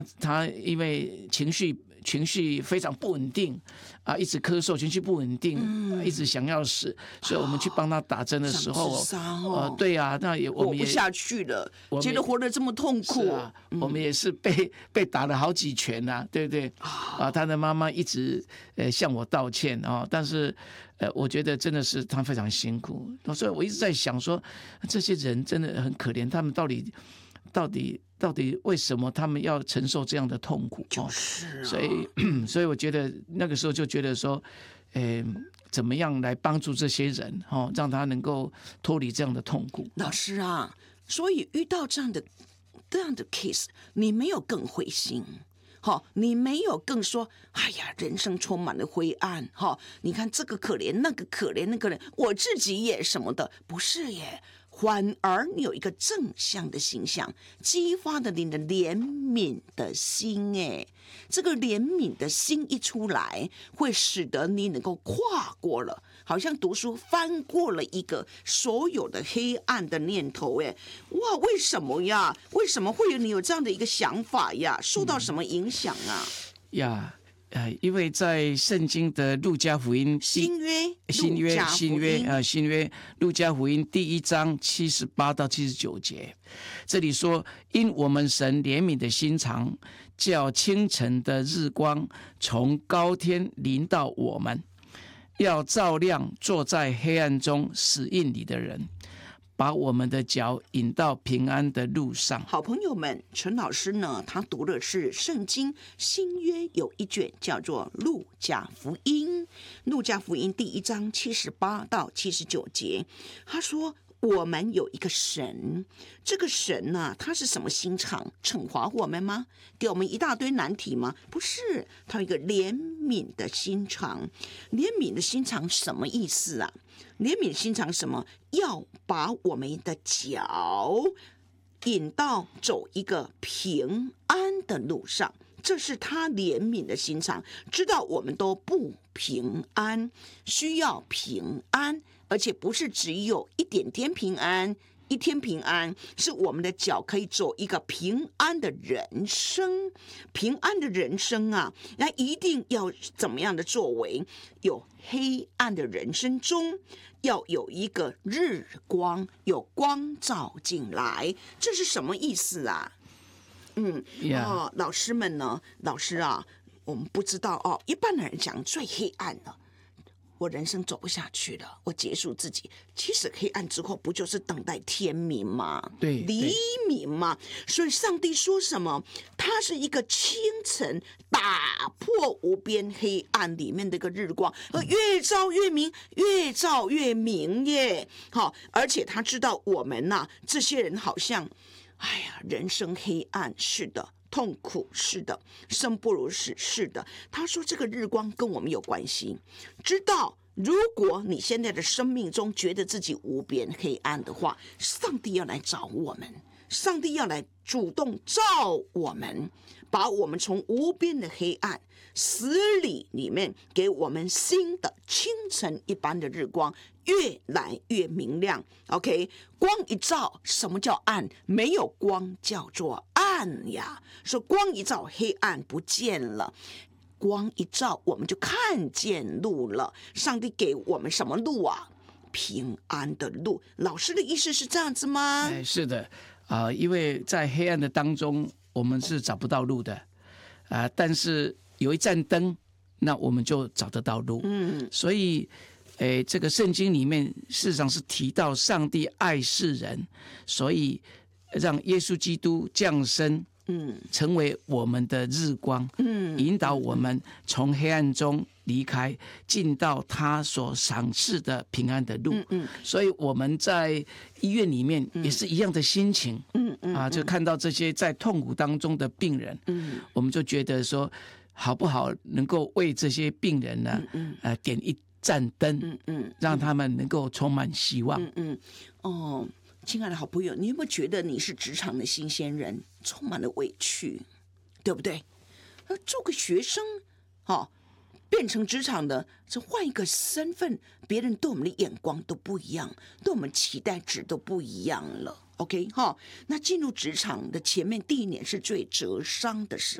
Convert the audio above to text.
他因为情绪非常不稳定啊，一直咳嗽，情绪不稳定，一直想要死，所以我们去帮他打针的时候，对啊，那我们也活不下去了，觉得活得这么痛苦啊，我们也是被打了好几拳啊，对不对？啊，他的妈妈一直向我道歉啊，但是我觉得真的是他非常辛苦，所以我一直在想说，这些人真的很可怜，他们到底为什么他们要承受这样的痛苦？ 就是所以我觉得那个时候就觉得说，怎么样来帮助这些人，让他能够脱离这样的痛苦。 老师啊，所以遇到这样的 case， 你没有更灰心。你没有更说，哎呀，人生充满了灰暗，你看这个可怜，那个可怜，那个人，我自己也什么的，不是耶。反而你有一个正向的形象，激发了你的怜悯的心，这个怜悯的心一出来，会使得你能够跨过了，好像读书翻过了一个所有的黑暗的念头，哇，为什么呀？为什么会有你有这样的一个想法呀？受到什么影响啊？ 因为在圣经的路加福音新约路加福音第1章78到79节，这里说，因我们神怜悯的心肠，叫清晨的日光从高天临到我们，要照亮坐在黑暗中死荫里的人，把我们的脚引到平安的路上。 好朋友们，陈老师呢，他读的是圣经新约有一卷叫做路加福音，路加福音第1章78到79节，他说，我们有一个神，这个神呢，他是什么心肠？惩罚我们吗？给我们一大堆难题吗？不是，他有一个怜悯的心肠。怜悯的心肠什么意思啊？怜悯的心肠什么？要把我们的脚引到走一个平安的路上，这是他怜悯的心肠，知道我们都不平安，需要平安，而且不是只有一点点平安，一天平安，是我们的脚可以走一个平安的人生。平安的人生啊，那一定要怎么样的作为？有黑暗的人生中，要有一个日光，有光照进来，这是什么意思啊？老师们呢？老师啊，我们不知道哦。一般的人讲最黑暗了，我人生走不下去了，我结束自己。其实黑暗之后不就是等待天明吗？ 对， 黎明吗？所以上帝说什么？它是一个清晨打破无边黑暗里面的一个日光，越照越明，越照越明耶。好，而且他知道我们呐，这些人好像，哎呀，人生黑暗，是的。痛苦是的，生不如死是的。他说这个日光跟我们有关系，知道如果你现在的生命中觉得自己无边黑暗的话，上帝要来找我们，上帝要来主动照我们，把我们从无边的黑暗死里面给我们新的清晨一般的日光，越来越明亮。 OK， 光一照，什么叫暗？没有光叫做暗呀。说光一照，黑暗不见了，光一照，我们就看见路了。上帝给我们什么路啊？平安的路。老师的意思是这样子吗？ 是的因为在黑暗的当中，我们是找不到路的但是有一盏灯，那我们就找得到路。所以这个圣经里面事实上是提到上帝爱世人，所以让耶稣基督降生，成为我们的日光，引导我们从黑暗中离开，进到他所赏赐的平安的路。所以我们在医院里面也是一样的心情，就看到这些在痛苦当中的病人，我们就觉得说，好不好能够为这些病人呢，点一盏灯，让他们能够充满希望。 亲爱的好朋友，你有没有觉得你是职场的新鲜人，充满了委屈，对不对？做个学生，变成职场的，这换一个身份，别人对我们的眼光都不一样，对我们期待值都不一样了。 OK 哈，那进入职场的前面第一年是最折伤的时